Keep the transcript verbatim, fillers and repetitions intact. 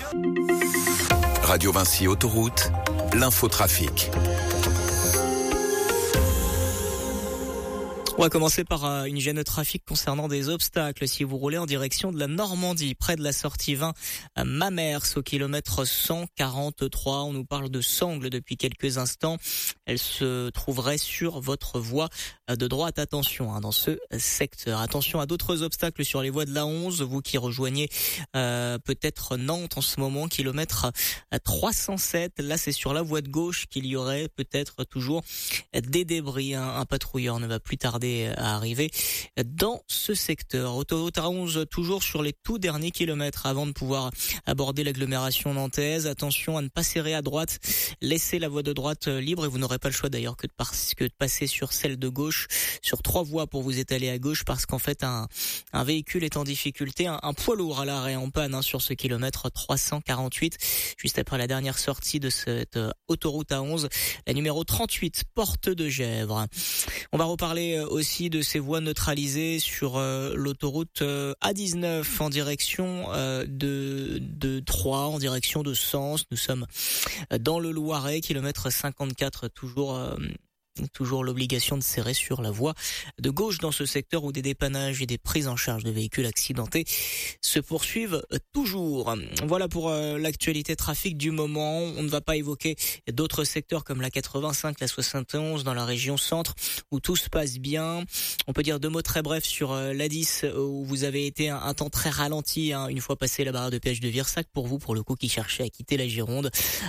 Radio Vinci Autoroute, l'infotrafic. On va commencer par une gêne de trafic concernant des obstacles. Si vous roulez en direction de la Normandie, près de la sortie vingt à Mamers, au kilomètre cent quarante-trois, on nous parle de Sangles depuis quelques instants. Elle se trouverait sur votre voie de droite. Attention hein, dans ce secteur. Attention à d'autres obstacles sur les voies de l'A onze. Vous qui rejoignez euh, peut-être Nantes en ce moment, kilomètre trois cent sept. Là, c'est sur la voie de gauche qu'il y aurait peut-être toujours des débris. Un, un patrouilleur ne va plus tarder à arriver dans ce secteur. Autoroute A onze toujours sur les tout derniers kilomètres avant de pouvoir aborder l'agglomération nantaise. Attention à ne pas serrer à droite. Laissez la voie de droite libre et vous n'aurez pas le choix d'ailleurs que de, par- que de passer sur celle de gauche, sur trois voies pour vous étaler à gauche parce qu'en fait un, un véhicule est en difficulté, un, un poids lourd à l'arrêt en panne hein, sur ce kilomètre trois cent quarante-huit, juste après la dernière sortie de cette euh, autoroute A onze, la numéro trente-huit, porte de Gèvres. On va reparler euh, aussi de ces voies neutralisées sur euh, l'autoroute euh, A dix-neuf en direction euh, de, de Troyes, en direction de Sens. Nous sommes dans le Loiret, kilomètre cinquante-quatre, toujours... Euh, Toujours l'obligation de serrer sur la voie de gauche dans ce secteur où des dépannages et des prises en charge de véhicules accidentés se poursuivent toujours. Voilà pour euh, l'actualité trafic du moment. On ne va pas évoquer d'autres secteurs comme la quatre-vingt-cinq, la soixante et onze dans la région centre où tout se passe bien. On peut dire deux mots très brefs sur euh, l'A dix où vous avez été un, un temps très ralenti hein, une fois passé la barrière de péage de Virsac pour vous, pour le coup qui cherchez à quitter la Gironde.